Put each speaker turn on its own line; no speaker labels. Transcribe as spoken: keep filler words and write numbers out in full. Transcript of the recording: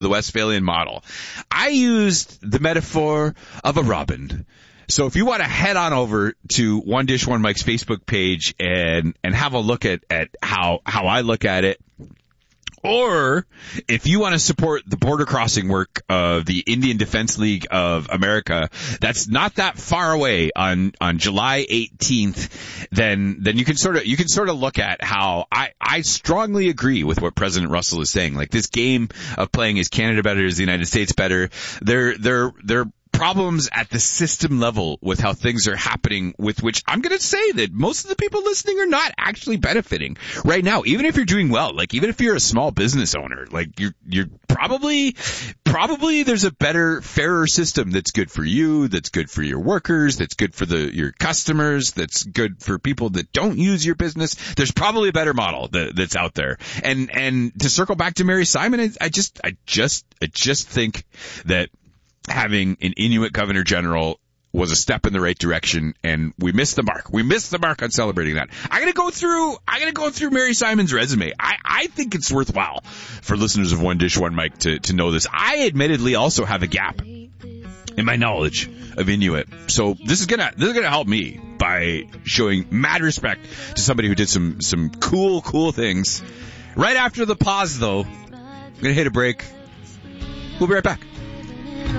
the Westphalian model. I used the metaphor of a robin. So if you want to head on over to One Dish, One Mike's Facebook page and, and have a look at, at how, how I look at it, or if you want to support the border crossing work of the Indian Defense League of America, that's not that far away on, on July eighteenth, then, then you can sort of, you can sort of look at how I, I strongly agree with what President Russell is saying. Like, this game of playing is Canada better, is the United States better? They're, they're, they're, problems at the system level with how things are happening, with which I'm going to say that most of the people listening are not actually benefiting right now. Even if you're doing well, like even if you're a small business owner, like you're, you're probably, probably there's a better, fairer system that's good for you, that's good for your workers, that's good for the, your customers, that's good for people that don't use your business. There's probably a better model that, that's out there. And, and to circle back to Mary Simon, I, I just, I just, I just think that having an Inuit Governor General was a step in the right direction, and we missed the mark. We missed the mark on celebrating that. I'm gonna go through, I'm gonna go through Mary Simon's resume. I, I think it's worthwhile for listeners of One Dish, One Mike to, to know this. I admittedly also have a gap in my knowledge of Inuit. So this is gonna, this is gonna help me by showing mad respect to somebody who did some, some cool, cool things. Right after the pause though, I'm gonna hit a break. We'll be right back.